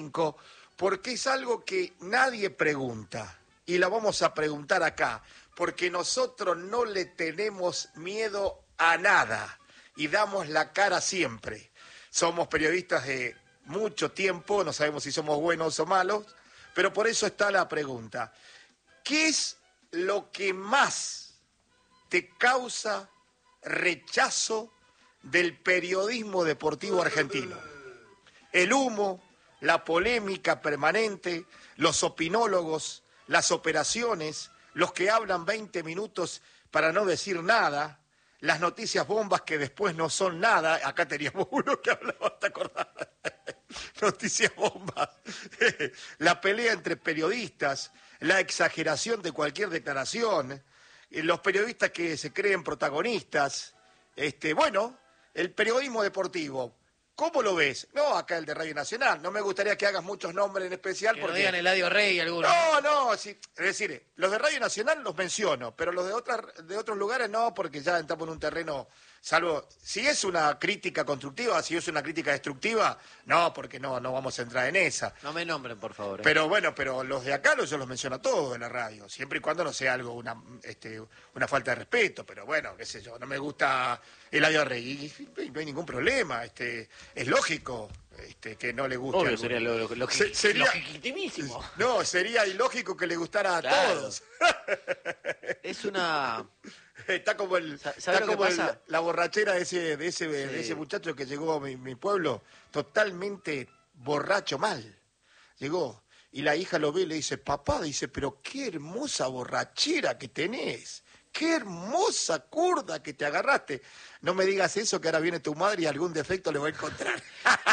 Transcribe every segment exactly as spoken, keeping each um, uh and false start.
Porque es algo que nadie pregunta y la vamos a preguntar acá, porque nosotros no le tenemos miedo a nada y damos la cara siempre. Somos periodistas de mucho tiempo, no sabemos si somos buenos o malos, pero por eso está la pregunta. ¿Qué es lo que más te causa rechazo del periodismo deportivo argentino? El humo, la polémica permanente, los opinólogos, las operaciones, los que hablan veinte minutos para no decir nada, las noticias bombas que después no son nada. Acá teníamos uno que hablaba, ¿te acordás? Noticias bombas. La pelea entre periodistas, la exageración de cualquier declaración, los periodistas que se creen protagonistas. Este, bueno, el periodismo deportivo. ¿Cómo lo ves? No, acá el de Radio Nacional. No me gustaría que hagas muchos nombres en especial. Que porque... no digan Eladio Rey alguno. No, no, sí. Es decir, los de Radio Nacional los menciono, pero los de otras de otros lugares no, porque ya estamos en un terreno, salvo, si es una crítica constructiva, si es una crítica destructiva, no, porque no, no vamos a entrar en esa. No me nombren, por favor. ¿eh? Pero bueno, pero los de acá yo los menciono a todos en la radio, siempre y cuando no sea algo, una, este, una falta de respeto, pero bueno, qué sé yo, no me gusta Eladio Rey, y no hay ningún problema, este, es lógico. Este, que no le guste. Obvio, sería lo, lo, lo, Se, sería, legitimísimo. No, sería ilógico que le gustara a claro. todos. Es una... Está como, el, está como el, la borrachera de ese, de ese, sí. de ese muchacho que llegó a mi, mi pueblo, totalmente borracho mal. Llegó, y la hija lo ve y le dice, papá, dice, pero qué hermosa borrachera que tenés. ¡Qué hermosa curda que te agarraste! No me digas eso, que ahora viene tu madre y algún defecto le va a encontrar.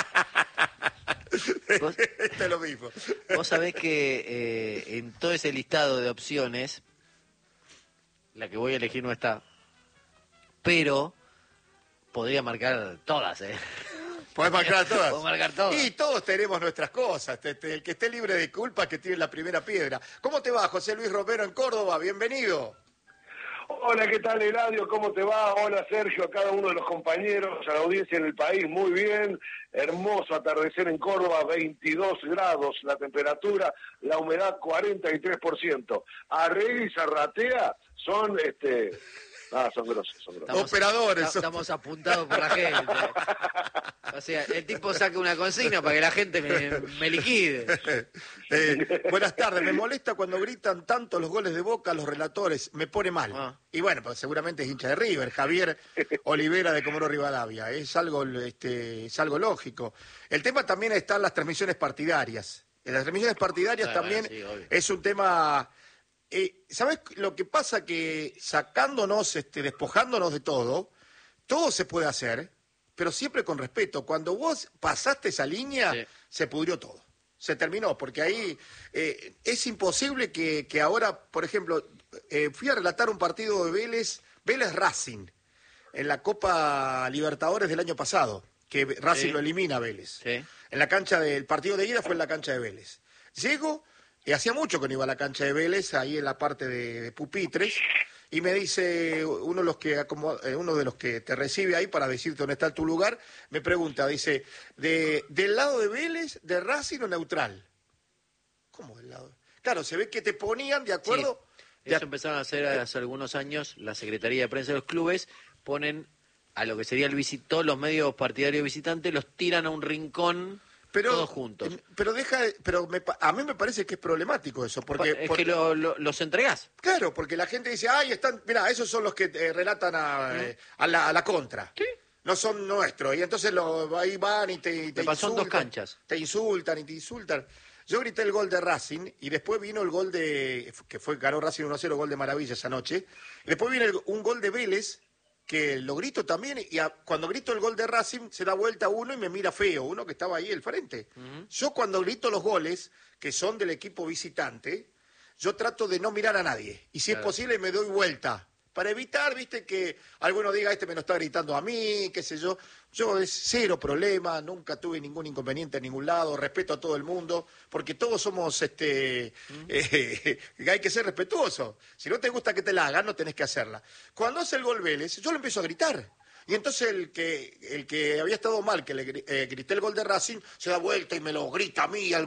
¿Vos? Esto es lo mismo. Vos sabés que eh, en todo ese listado de opciones, la que voy a elegir no está, pero podría marcar todas, ¿eh? Podés marcar todas. Podés marcar todas. Y todos tenemos nuestras cosas. El que esté libre de culpa, que tiene la primera piedra. ¿Cómo te va, José Luis Romero en Córdoba? Bienvenido. Hola, ¿qué tal, Eladio? ¿Cómo te va? Hola, Sergio, a cada uno de los compañeros, a la audiencia en el país, muy bien. Hermoso atardecer en Córdoba, veintidós grados la temperatura, la humedad cuarenta y tres por ciento. Arregui y Zarratea son, este... Ah, son grosos, son grosos. Estamos, Operadores. Estamos, estamos apuntados por la gente. O sea, el tipo saca una consigna para que la gente me, me liquide. Eh, buenas tardes. Me molesta cuando gritan tanto los goles de Boca los relatores. Me pone mal. Ah. Y bueno, pues seguramente es hincha de River. Javier Olivera de Comodoro Rivadavia. Es algo, este, es algo lógico. El tema también está en las transmisiones partidarias. En las transmisiones partidarias ah, también sí, es un tema... Eh, ¿Sabes lo que pasa? Que sacándonos, este, despojándonos de todo, todo se puede hacer, pero siempre con respeto. Cuando vos pasaste esa línea, sí. se pudrió todo. Se terminó, porque ahí eh, es imposible que, que ahora, por ejemplo, eh, fui a relatar un partido de Vélez, Vélez Racing, en la Copa Libertadores del año pasado, que Racing sí. lo elimina a Vélez. Sí. En la cancha del partido de ida fue en la cancha de Vélez. Llego... Y hacía mucho que no iba a la cancha de Vélez, ahí en la parte de, de pupitres, y me dice uno de los que acomoda, uno de los que te recibe ahí para decirte dónde está tu lugar, me pregunta, dice, de, ¿del lado de Vélez, de Racing o neutral? ¿Cómo del lado? Claro, se ve que te ponían de acuerdo. Sí, eso de... empezaron a hacer hace algunos años, la Secretaría de Prensa de los clubes, ponen a lo que sería el visitó, los medios partidarios visitantes, los tiran a un rincón... Pero, todos juntos. Pero deja, pero me, a mí me parece que es problemático eso, porque... Es porque, que lo, lo, los entregás. Claro, porque la gente dice, ay, están, mirá, esos son los que eh, relatan a, ¿Mm? eh, a, la, a la contra. ¿Sí? No son nuestros, y entonces lo, ahí van y te, y te pasó insultan. En dos canchas. Te insultan y te insultan. Yo grité el gol de Racing, y después vino el gol de... que fue ganó Racing uno a cero, gol de maravilla esa noche. Y después viene el, un gol de Vélez, que lo grito también, y a, cuando grito el gol de Racing, se da vuelta uno y me mira feo, uno que estaba ahí al frente. Uh-huh. Yo cuando grito los goles, que son del equipo visitante, yo trato de no mirar a nadie, y si claro. es posible me doy vuelta, para evitar, viste, que alguno diga, este me lo está gritando a mí, qué sé yo. Yo es cero problema, nunca tuve ningún inconveniente en ningún lado, respeto a todo el mundo, porque todos somos, este, ¿Mm? eh, hay que ser respetuoso. Si no te gusta que te la hagan, no tenés que hacerla. Cuando hace el gol Vélez, yo le empiezo a gritar. Y entonces el que el que había estado mal, que le eh, grité el gol de Racing, se da vuelta y me lo grita a mí, al